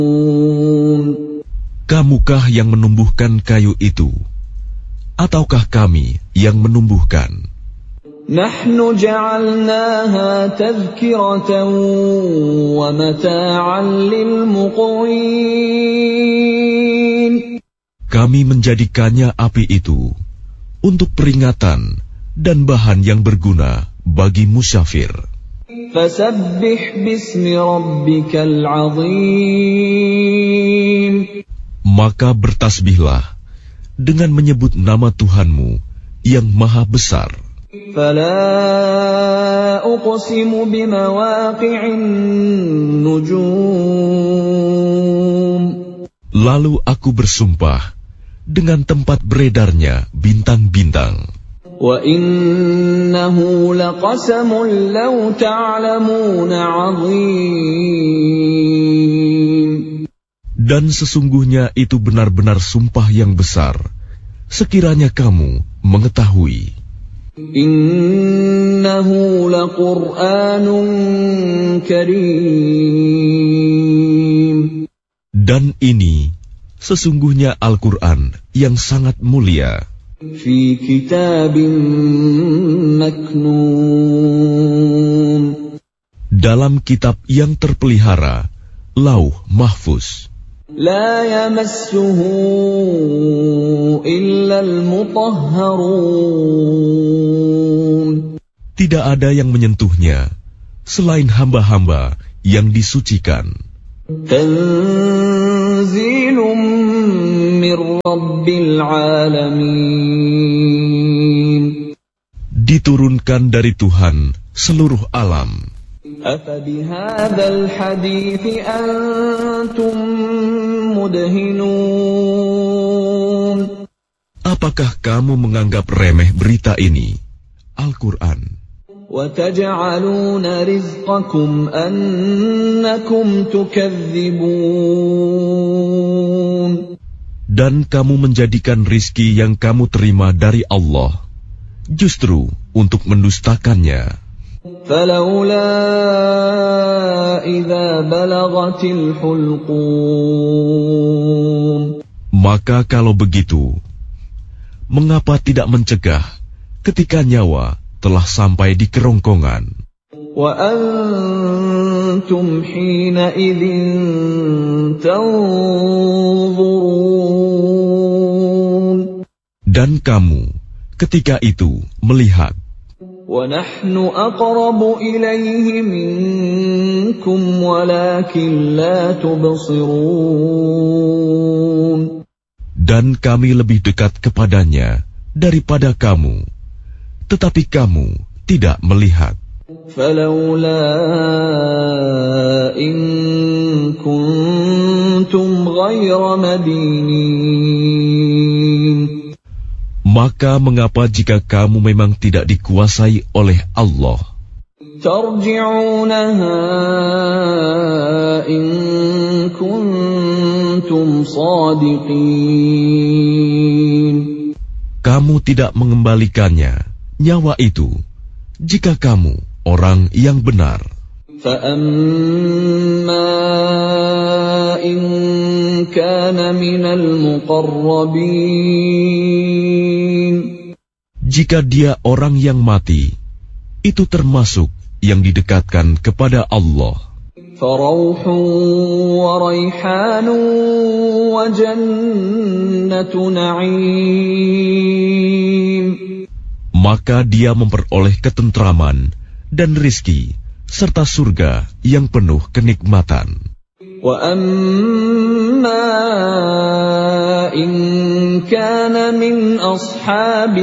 Kamukah yang menumbuhkan kayu itu, ataukah kami yang menumbuhkan? Nahnu ja'alnaha tadhkiratan wa mata'an lil muqwin. Kami menjadikannya api itu untuk peringatan dan bahan yang berguna bagi musyafir. Fasabbih bismi rabbikal 'azim. Maka bertasbihlah dengan menyebut nama Tuhanmu yang maha besar. Fala uqsimu bimawaqi'in nujum. Lalu aku bersumpah dengan tempat beredarnya bintang-bintang. Wa innahu laqasamun law ta'lamuna 'azim. Dan sesungguhnya itu benar-benar sumpah yang besar, sekiranya kamu mengetahui. Innahu laqur'anun karim. Dan ini sesungguhnya Al-Quran yang sangat mulia. Fi kitabim maknun. Dalam kitab yang terpelihara, Lauh Mahfuz. La yamassuhu illa al-mutahharun. Tidak ada yang menyentuhnya selain hamba-hamba yang disucikan. Tanzilum mir rabbil alamin. Diturunkan dari Tuhan seluruh alam. Afabihadzal hadithi antum mudhinun. Apakah kamu menganggap remeh berita ini, Al-Quran? وَتَجْعَلُونَ رِزْقَكُمْ أَنَّكُمْ تُكَذِّبُونَ. Dan kamu menjadikan rizki yang kamu terima dari Allah justru untuk mendustakannya. فَلَوْلَا إِذَا بَلَغَتِ الْحُلْقُومَ. Maka kalau begitu, mengapa tidak mencegah ketika nyawa telah sampai di kerongkongan? وَأَنْتُمْ حِينَئِذٍ تَنْظُرُونَ. Dan kamu ketika itu melihat. وَنَحْنُ أَقْرَبُ إِلَيْهِ مِنْكُمْ وَلَكِنْ لَا تُبْصِرُونَ. Dan kami lebih dekat kepadanya daripada kamu, tetapi kamu tidak melihat. فَلَوْلَا إِن كُنْتُمْ غَيْرَ مَدِينِينَ. Maka mengapa jika kamu memang tidak dikuasai oleh Allah? تَرْجِعُونَهَا إِن كُنْتُمْ صَادِقِينَ. Kamu tidak mengembalikannya, nyawa itu, jika kamu orang yang benar. فَأَمَّا إِن كَانَ مِنَ الْمُقَرَّبِينَ. Jika dia orang yang mati, itu termasuk yang didekatkan kepada Allah. فَرَوْحٌ وَرَيْحَانٌ وَجَنَّةُ نَعِيمٍ. Maka dia memperoleh ketentraman dan rizki, serta surga yang penuh kenikmatan. وَأَمَّا إِن كَانَ مِنْ أَصْحَابِ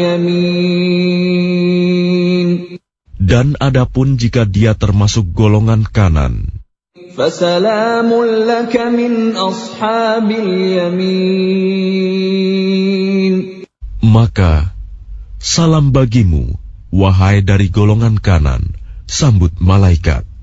الْيَمِينِ. Dan adapun jika dia termasuk golongan kanan, فَسَلَامٌ لَكَ مِنْ أَصْحَابِ الْيَمِينِ. maka salam bagimu, wahai dari golongan kanan, sambut malaikat.